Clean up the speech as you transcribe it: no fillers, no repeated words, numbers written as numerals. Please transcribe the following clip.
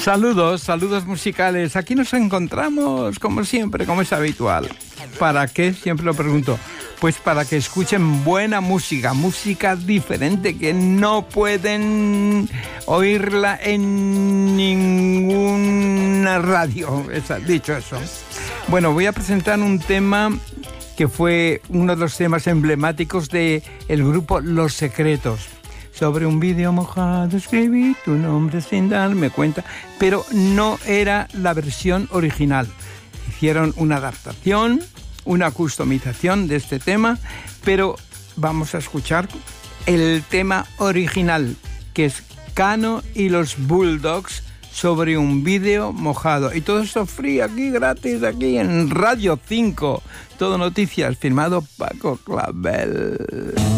Saludos musicales. Aquí nos encontramos, como siempre, como es habitual. ¿Para qué? Siempre lo pregunto. Pues para que escuchen buena música, música diferente, que no pueden oírla en ninguna radio. Dicho eso. Bueno, voy a presentar un tema que fue uno de los temas emblemáticos del grupo Los Secretos. Sobre un vídeo mojado escribí tu nombre sin darme cuenta, pero no era la versión original. Hicieron una adaptación, una customización de este tema, pero vamos a escuchar el tema original, que es Cano y los Bulldogs sobre un vídeo mojado. Y todo esto free aquí, gratis, aquí en Radio 5. Todo noticias, firmado Paco Clavel.